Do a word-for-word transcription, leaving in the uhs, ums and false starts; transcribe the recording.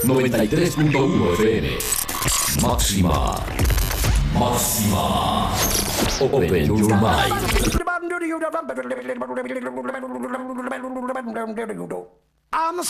noventa y tres punto uno F M. Máxima. Máxima. Open your mind. I'm